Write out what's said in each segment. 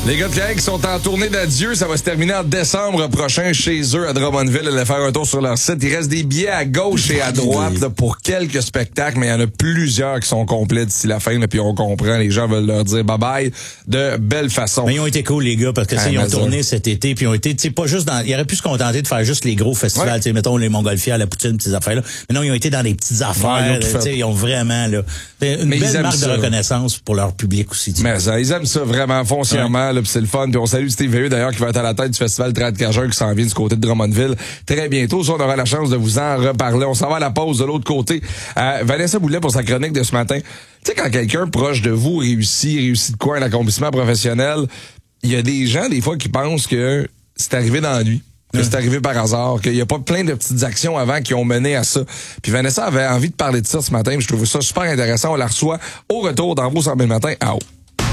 Les gars de Québec sont en tournée d'adieu. Ça va se terminer en décembre prochain chez eux à Drummondville. Allez faire un tour sur leur site. Il reste des billets à gauche et à droite là, pour quelques spectacles, mais il y en a plusieurs qui sont complets d'ici la fin. Là, puis on comprend, les gens veulent leur dire bye-bye de belle façon. Mais ils ont été cool, les gars, parce que ils ont tourné cet été, puis ils ont été, tu sais, pas juste dans... Ils auraient pu se contenter de faire juste les gros festivals, tu sais, mettons les Montgolfières, la Poutine, ces affaires-là. Mais non, ils ont été dans les petites affaires, tu sais, ils ont vraiment, là, une belle marque de reconnaissance pour leur public aussi. Mais ça, ils aiment ça vraiment foncièrement, là, puis c'est le fun. Puis on salue Steve Veilleux, d'ailleurs, qui va être à la tête du festival Trad Cageur qui s'en vient du côté de Drummondville très bientôt. Ça, on aura la chance de vous en reparler. On s'en va à la pause de l'autre côté. Vanessa Boulet pour sa chronique de ce matin. Tu sais, quand quelqu'un proche de vous réussit de quoi un accomplissement professionnel, il y a des gens, des fois, qui pensent que c'est arrivé dans la nuit. Que c'est arrivé par hasard, qu'il n'y a pas plein de petites actions avant qui ont mené à ça. Puis Vanessa avait envie de parler de ça ce matin, puis je trouve ça super intéressant. On la reçoit au retour dans vos 100 000 matins à haut.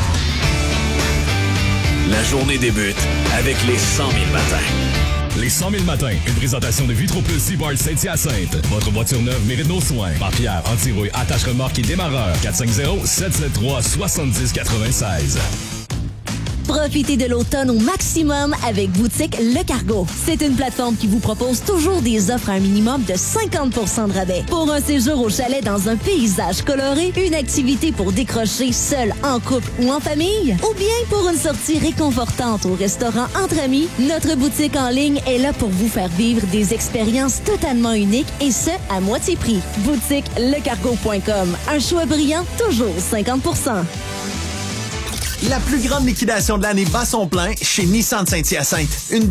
La journée débute avec les 100 000 matins. Les 100 000 matins, une présentation de Vitro Plus Seaboard Saint-Hyacinthe. Votre voiture neuve mérite nos soins. Par Pierre, anti-rouille, attache remorque et démarreur. 450-773-7696. Profitez de l'automne au maximum avec Boutique Le Cargo. C'est une plateforme qui vous propose toujours des offres à un minimum de 50% de rabais. Pour un séjour au chalet dans un paysage coloré, une activité pour décrocher seul, en couple ou en famille, ou bien pour une sortie réconfortante au restaurant entre amis, notre boutique en ligne est là pour vous faire vivre des expériences totalement uniques et ce, à moitié prix. BoutiqueLeCargo.com. Un choix brillant, toujours 50%. La plus grande liquidation de l'année bat son plein chez Nissan de Saint-Hyacinthe. Une